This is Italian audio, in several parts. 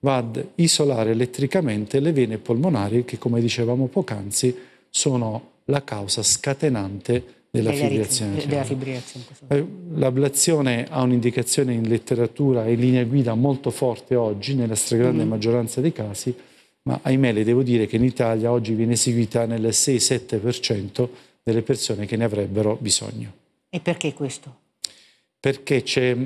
va ad isolare elettricamente le vene polmonari che, come dicevamo poc'anzi, sono la causa scatenante della fibrillazione atriale. L'ablazione ha un'indicazione in letteratura e in linea guida molto forte oggi, nella stragrande maggioranza dei casi, ma ahimè le devo dire che in Italia oggi viene eseguita nel 6-7% delle persone che ne avrebbero bisogno. E perché questo? Perché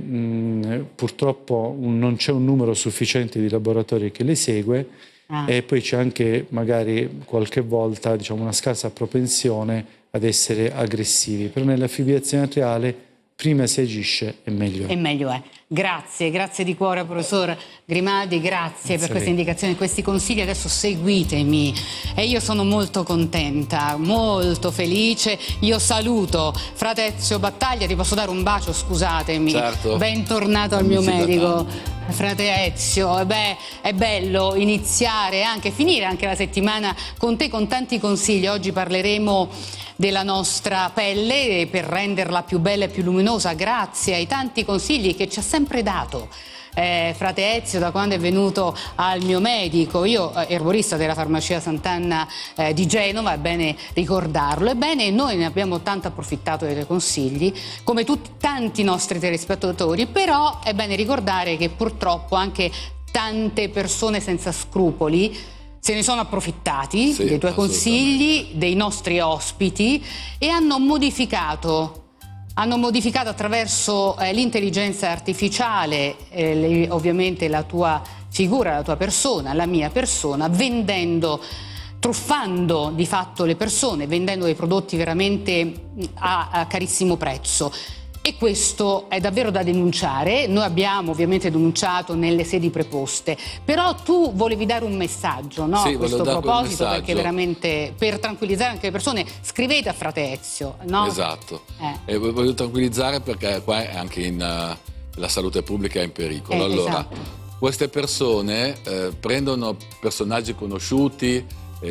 purtroppo non c'è un numero sufficiente di laboratori che le segue e poi c'è anche magari qualche volta, diciamo, una scarsa propensione ad essere aggressivi. Però nella fibrillazione atriale prima si agisce e meglio è. E meglio è. Grazie, grazie di cuore, professor Grimaldi, grazie per queste indicazioni, questi consigli. Adesso seguitemi e io sono molto contenta, molto felice. Io saluto frate Ezio Battaglia, ti posso dare un bacio, scusatemi. Certo. Bentornato al mio medico. Frate Ezio, beh, è bello iniziare, finire anche la settimana con te, con tanti consigli. Oggi parleremo della nostra pelle per renderla più bella e più luminosa, grazie ai tanti consigli che ci ha sempre dato frate Ezio da quando è venuto al mio medico. Io erborista della farmacia Sant'Anna di Genova, è bene ricordarlo. Ebbene, noi ne abbiamo tanto approfittato dei tuoi consigli, come tutti tanti nostri telespettatori, però è bene ricordare che purtroppo anche tante persone senza scrupoli se ne sono approfittati dei tuoi consigli, dei nostri ospiti, e hanno modificato attraverso l'intelligenza artificiale ovviamente la tua figura, la tua persona, la mia persona, truffando di fatto le persone, vendendo dei prodotti veramente a carissimo prezzo. E questo è davvero da denunciare. Noi abbiamo ovviamente denunciato nelle sedi preposte, però tu volevi dare un messaggio, no? Sì, a questo proposito, perché veramente per tranquillizzare anche le persone, scrivete a frate Ezio, no? Esatto. E voglio tranquillizzare perché qua è anche la salute pubblica è in pericolo. Allora, queste persone prendono personaggi conosciuti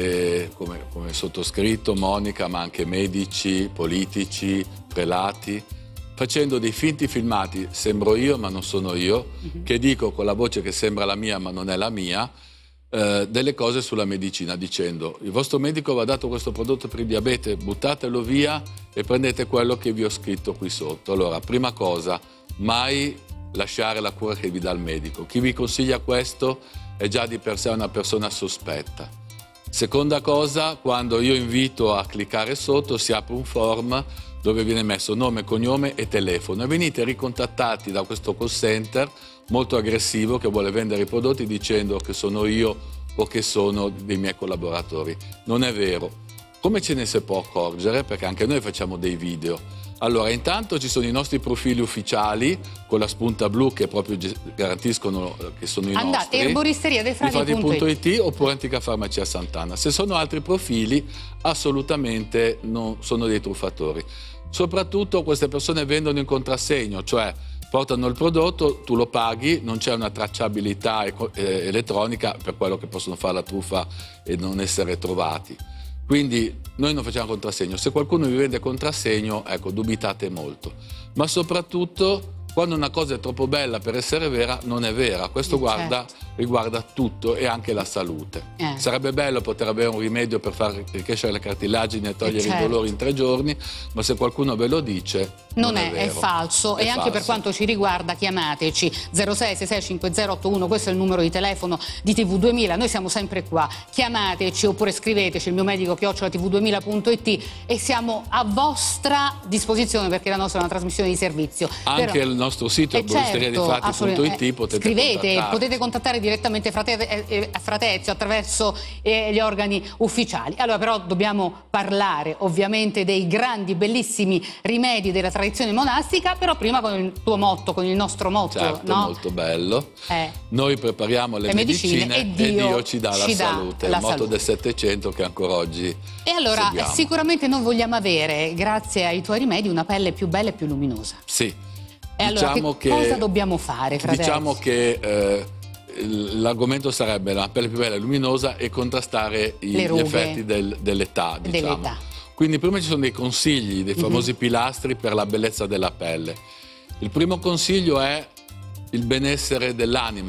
come sottoscritto, Monica, ma anche medici, politici, prelati, facendo dei finti filmati, sembro io ma non sono io, che dico con la voce che sembra la mia ma non è la mia, delle cose sulla medicina, dicendo: il vostro medico vi ha dato questo prodotto per il diabete, buttatelo via e prendete quello che vi ho scritto qui sotto. Allora, prima cosa, mai lasciare la cura che vi dà il medico. Chi vi consiglia questo è già di per sé una persona sospetta. Seconda cosa, quando io invito a cliccare sotto, si apre un form dove viene messo nome, cognome e telefono e venite ricontattati da questo call center molto aggressivo che vuole vendere i prodotti dicendo che sono io o che sono dei miei collaboratori. Non è vero. Come ce ne si può accorgere? Perché anche noi facciamo dei video. Allora, intanto ci sono i nostri profili ufficiali con la spunta blu che proprio garantiscono che sono i nostri. Andate, erboristeria dei frati.it oppure Antica Farmacia Sant'Anna. Se sono altri profili, assolutamente non sono dei truffatori. Soprattutto queste persone vendono in contrassegno, cioè portano il prodotto, tu lo paghi, non c'è una tracciabilità elettronica per quello che possono fare la truffa e non essere trovati. Quindi noi non facciamo contrassegno. Se qualcuno vi vende contrassegno, ecco, dubitate molto. Ma soprattutto, quando una cosa è troppo bella per essere vera, non è vera. Questo riguarda tutto e anche la salute. Sarebbe bello poter avere un rimedio per far ricrescere le cartilagini e togliere i dolori in 3 giorni, ma se qualcuno ve lo dice, non è vero. È falso. E anche per quanto ci riguarda, chiamateci 06665081, questo è il numero di telefono di TV2000. Noi siamo sempre qua. Chiamateci oppure scriveteci, il mio medico @tv2000.it, e siamo a vostra disposizione perché la nostra è una trasmissione di servizio. Anche il nostro sito erboristeria-dei-frati.it potete contattare direttamente frate Ezio attraverso gli organi ufficiali. Allora, però dobbiamo parlare ovviamente dei grandi, bellissimi rimedi della tradizione monastica, però prima con il tuo motto, con il nostro motto. Certo, no? Molto bello. Noi prepariamo le medicine e Dio ci dà la salute, il motto del Settecento che ancora oggi E allora seguiamo. Sicuramente noi vogliamo avere, grazie ai tuoi rimedi, una pelle più bella e più luminosa. Sì. E diciamo allora cosa dobbiamo fare, fratelli? Diciamo che l'argomento sarebbe la pelle più bella e luminosa e contrastare gli effetti dell'età, diciamo. Quindi prima ci sono dei consigli, dei famosi pilastri per la bellezza della pelle. Il primo consiglio è il benessere dell'anima.